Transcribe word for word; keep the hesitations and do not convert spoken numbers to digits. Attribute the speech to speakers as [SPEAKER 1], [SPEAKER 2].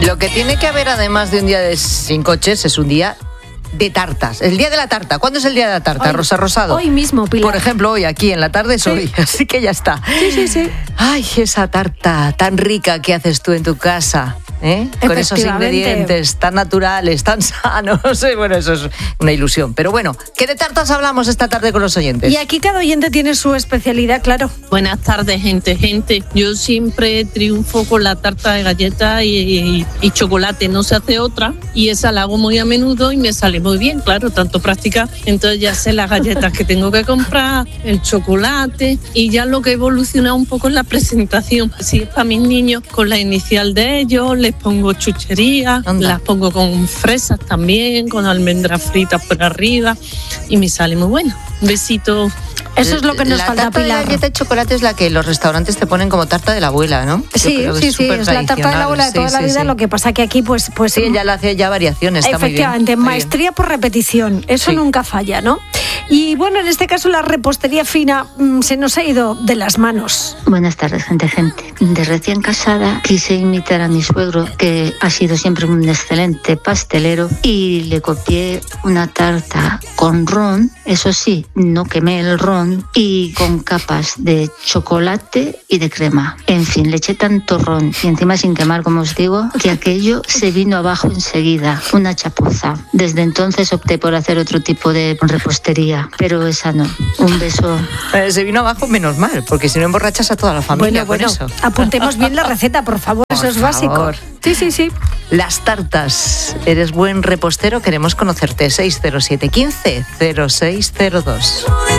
[SPEAKER 1] Lo que tiene que haber, además de un día de sin coches, es un día de tartas. El día de la tarta. ¿Cuándo es el día de la tarta,
[SPEAKER 2] hoy,
[SPEAKER 1] Rosa Rosado?
[SPEAKER 2] Hoy mismo, Pilar.
[SPEAKER 1] Por ejemplo, hoy, aquí en la tarde es sí. hoy. Así que ya está.
[SPEAKER 2] Sí, sí, sí.
[SPEAKER 1] Ay, esa tarta tan rica que haces tú en tu casa, ¿eh? Con esos ingredientes tan naturales, tan sanos. Bueno, eso es una ilusión. Pero bueno, ¿qué de tartas hablamos esta tarde con los oyentes?
[SPEAKER 2] Y aquí cada oyente tiene su especialidad, claro.
[SPEAKER 3] Buenas tardes, gente, gente. Yo siempre triunfo con la tarta de galleta y, y, y chocolate. No se hace otra. Y esa la hago muy a menudo y me sale muy bien, claro, tanto práctica. Entonces ya sé las galletas que tengo que comprar, el chocolate, y ya lo que he evolucionado un poco es la presentación. Si es para mis niños, con la inicial de ellos, les pongo chuchería, Anda. las pongo con fresas también, con almendras fritas por arriba, y me sale muy bueno. Un besito.
[SPEAKER 2] Eso es lo que nos
[SPEAKER 1] la
[SPEAKER 2] falta,
[SPEAKER 1] tarta
[SPEAKER 2] Pilar.
[SPEAKER 1] La galleta de chocolate es la que los restaurantes te ponen como tarta de la abuela, ¿no?
[SPEAKER 2] Sí, sí, es sí, es la tarta de la abuela de toda sí, la vida, sí, sí. Lo que pasa que aquí pues... pues
[SPEAKER 1] sí, ella le hace ya variaciones, está
[SPEAKER 2] efectivamente,
[SPEAKER 1] muy bien,
[SPEAKER 2] maestría
[SPEAKER 1] muy bien.
[SPEAKER 2] por repetición, eso sí. nunca falla, ¿no? Y bueno, en este caso la repostería fina mmm, se nos ha ido de las manos.
[SPEAKER 4] Buenas tardes, gente, gente. De recién casada quise imitar a mi suegro, que ha sido siempre un excelente pastelero, y le copié una tarta con ron, eso sí, no quemé el ron, y con capas de chocolate y de crema. En fin, le eché tanto ron y encima sin quemar, como os digo, que aquello se vino abajo enseguida, una chapuza. Desde entonces opté por hacer otro tipo de repostería, pero esa no. Un beso.
[SPEAKER 1] Eh, se vino abajo menos mal, porque si no emborrachas a toda la familia
[SPEAKER 2] bueno,
[SPEAKER 1] con
[SPEAKER 2] bueno,
[SPEAKER 1] eso.
[SPEAKER 2] Apuntemos bien la receta, por favor,
[SPEAKER 1] por
[SPEAKER 2] eso es
[SPEAKER 1] favor.
[SPEAKER 2] básico. Sí, sí, sí.
[SPEAKER 1] Las tartas. ¿Eres buen repostero? Queremos conocerte. seis cero siete, quince, cero seis cero dos.